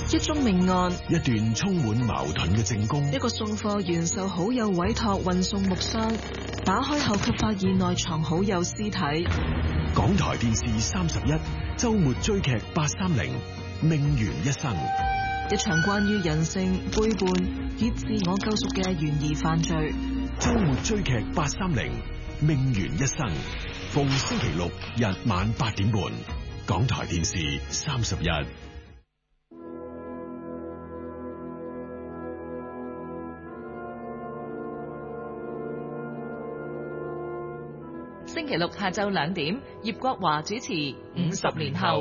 一宗命案， 一段充滿矛盾嘅證供， 一個送貨員受好友委託運送木箱，打開後卻發現內藏好友屍體。 港台電視31周末追劇830命懸一生， 一場關於人性背叛與自我救贖嘅懸疑犯罪。 周末追劇830命懸一生，逢星期六日晚8點半，港台電視31。 星期六下晝2點，葉國華主持《50年後》。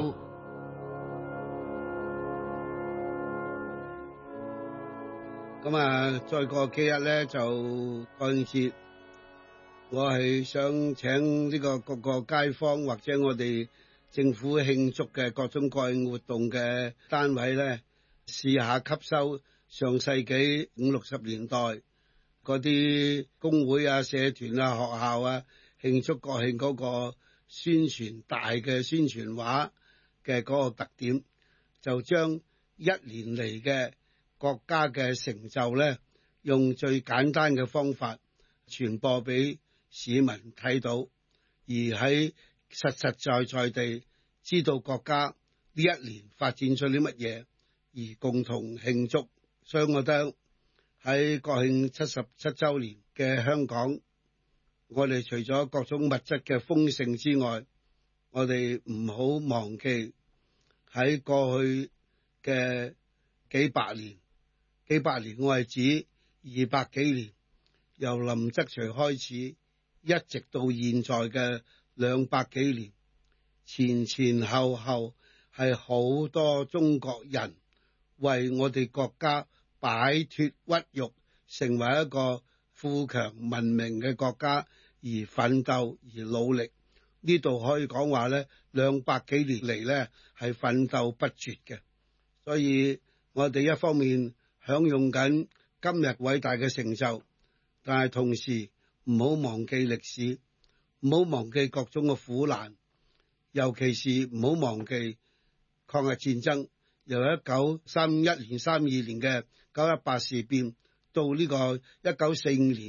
咁啊，再過幾日咧就國慶節，我係想請呢個各個街坊或者我哋政府慶祝嘅各種國慶活動嘅單位咧，試下吸收上世紀50、60年代嗰啲工會啊、社團啊、學校啊慶祝國慶嗰個宣傳大嘅宣傳畫嘅嗰個特點，就將一年嚟嘅國家嘅成就咧，用最簡單嘅方法傳播俾市民睇到，而喺實實在在地知道國家呢一年發展咗啲乜嘢，而共同慶祝。所以我覺得喺國慶77週年嘅香港，我哋除咗各種物質嘅豐盛之外，我哋唔好忘記喺過去嘅幾百年我係指200幾年，由林則徐開始一直到現在嘅200幾年，前後係好多中國人為我哋國家擺脫屈辱，成為一個富強文明嘅國家而奮鬥而努力。呢度可以講話咧，200幾年嚟咧係奮鬥不絕嘅。所以我哋一方面享用緊今日偉大嘅成就，但係同時唔好忘記歷史，唔好忘記各種嘅苦難，尤其是唔好忘記抗日戰爭，由1931年、32年嘅9·18事變到呢個1945年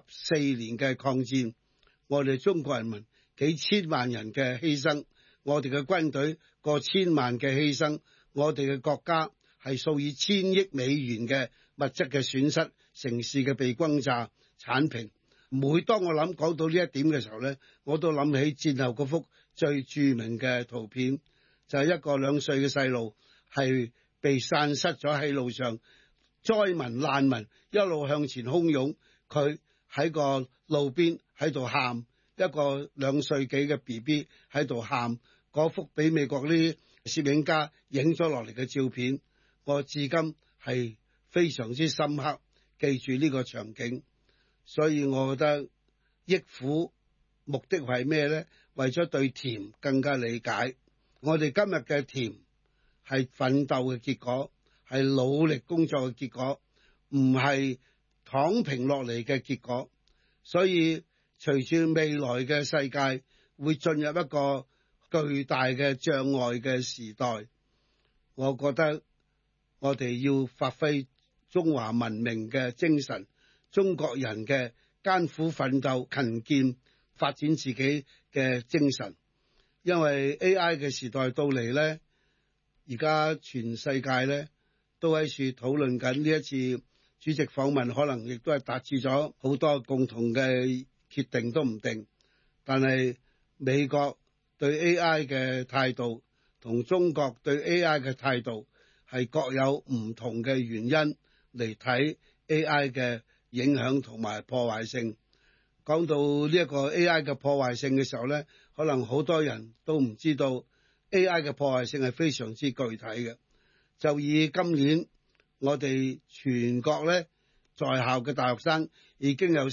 14年嘅抗戰，我哋中國人民幾千萬人嘅犧牲，我哋嘅軍隊過千萬嘅犧牲，我哋嘅國家係數以千億美元嘅物質嘅損失，城市嘅被轟炸剷平。每當我講到呢一點嘅時候咧，我都諗起戰後嗰幅最著名嘅圖片，就係一個2歲嘅細路係被散失咗喺路上，災民難民一路向前洶湧，佢喺個路邊喺度喊，一個2歲幾嘅 BB 喺度喊，嗰幅俾美國啲攝影家影咗落嚟嘅照片，我至今係非常之深刻記住呢個場景。所以我覺得憶苦目的係咩呢？為咗對甜更加理解。我哋今日嘅甜係奮鬥嘅結果，係努力工作嘅結果，唔係躺平落嚟嘅結果。所以隨住未來嘅世界會進入一個巨大嘅障礙嘅時代，我覺得我哋要發揮中華文明嘅精神，中國人嘅艱苦奮鬥、勤儉發展自己嘅精神。因為 AI 嘅時代到嚟呢，而家全世界呢都喺處討論緊，呢一次主席訪問可能亦都係達至咗好多共同嘅決定都唔定。但係美國對 AI 嘅態度同中國對 AI 嘅態度係各有唔同嘅原因嚟睇 AI 嘅影響同埋破壞性。講到呢一個 AI 嘅破壞性嘅時候呢，可能好多人都唔知道 AI 嘅破壞性係非常之具體嘅。就以今年我哋全國呢在校嘅大學生已經有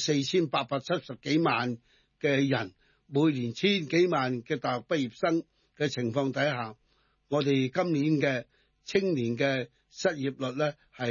4870幾萬嘅人，每年1000幾萬嘅大學畢業生嘅情況底下，我哋今年嘅青年嘅失業率呢係